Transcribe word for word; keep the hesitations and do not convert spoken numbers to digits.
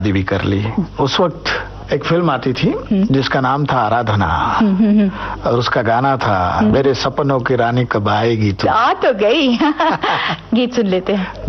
शादी भी कर ली। उस वक्त एक फिल्म आती थी जिसका नाम था आराधना, और उसका गाना था मेरे सपनों की रानी कब आएगी तू। आ तो गई। गीत सुन लेते हैं।